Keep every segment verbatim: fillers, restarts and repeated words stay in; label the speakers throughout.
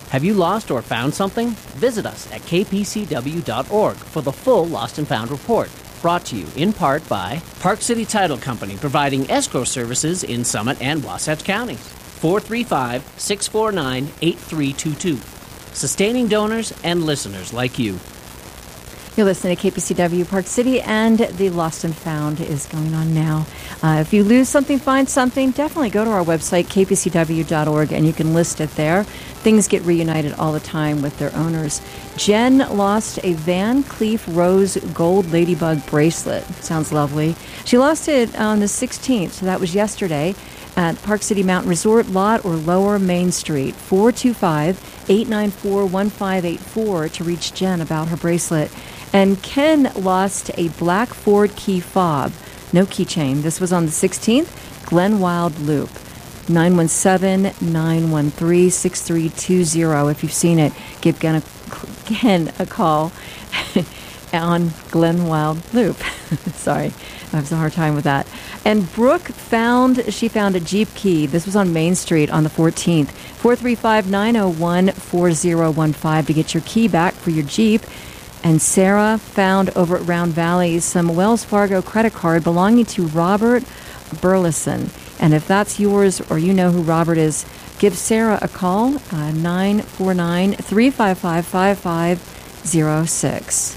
Speaker 1: Have you lost or found something? Visit us at k p c w dot org for the full Lost and Found report. Brought to you in part by Park City Title Company, providing escrow services in Summit and Wasatch counties. four three five, six four nine, eight three two two. Sustaining donors and listeners like you.
Speaker 2: You're listening to K P C W Park City, and the Lost and Found is going on now. Uh, if you lose something, find something, definitely go to our website, k p c w dot org, and you can list it there. Things get reunited all the time with their owners. Jen lost a Van Cleef Rose gold ladybug bracelet. Sounds lovely. She lost it on the sixteenth, so that was yesterday, at Park City Mountain Resort, Lot or Lower Main Street. four two five, eight nine four, one five eight four to reach Jen about her bracelet. And Ken lost a black Ford key fob, no keychain. This was on the sixteenth, Glen Wild Loop. nine one seven, nine one three, six three two zero. If you've seen it, give Ken a, Ken a call on Glen Wild Loop. Sorry, I have a hard time with that. And Brooke found, she found a Jeep key. This was on Main Street on the fourteenth. four three five, nine oh one, four oh one five to get your key back for your Jeep. And Sarah found over at Round Valley some Wells Fargo credit card belonging to Robert Burleson. And if that's yours or you know who Robert is, give Sarah a call, uh, nine four nine, three five five, five five zero six.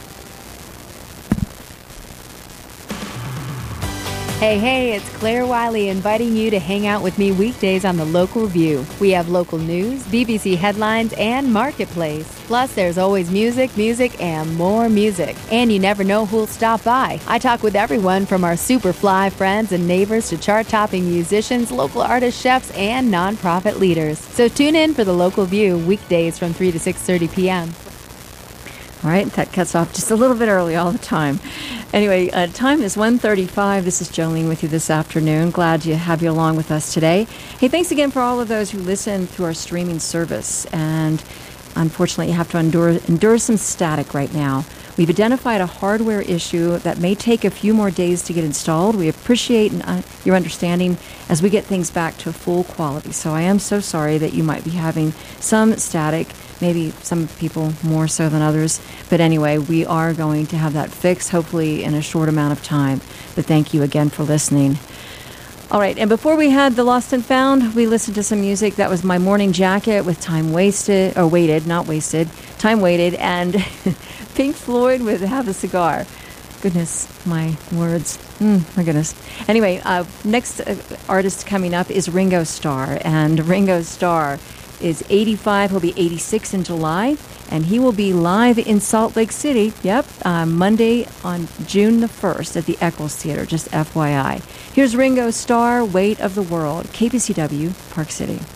Speaker 3: Hey, hey, it's Claire Wiley inviting you to hang out with me weekdays on the Local View. We have local news, B B C headlines, and Marketplace. Plus, there's always music, music, and more music. And you never know who'll stop by. I talk with everyone from our super fly friends and neighbors to chart-topping musicians, local artists, chefs, and nonprofit leaders. So tune in for the Local View weekdays from three to six thirty p.m.
Speaker 2: All right, that cuts off just a little bit early all the time. Anyway, uh, time is one thirty-five. This is Jolene with you this afternoon. Glad to have you along with us today. Hey, thanks again for all of those who listen through our streaming service. And unfortunately, you have to endure, endure some static right now. We've identified a hardware issue that may take a few more days to get installed. We appreciate uh, your understanding as we get things back to full quality. So I am so sorry that you might be having some static, maybe some people more so than others. But anyway, we are going to have that fixed, hopefully in a short amount of time. But thank you again for listening. All right, and before we had the Lost and Found, we listened to some music. That was My Morning Jacket with Time Wasted, or Waited, not Wasted, Time Waited, and Pink Floyd with Have a Cigar. Goodness, my words. Mm, my goodness. Anyway, uh, next uh, artist coming up is Ringo Starr, and Ringo Starr is eighty-five. He'll be eighty-six in July, and he will be live in Salt Lake City, yep, uh, Monday on June the first at the Eccles Theater, just F Y I. Here's Ringo Starr, Weight of the World, K P C W, Park City.